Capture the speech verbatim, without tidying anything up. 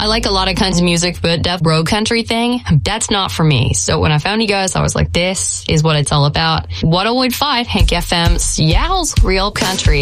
I like a lot of kinds of music, but that road country thing, that's not for me. So when I found you guys, I was like, this is what it's all about. one oh eight point five Hank F M, Seattle's Real Country.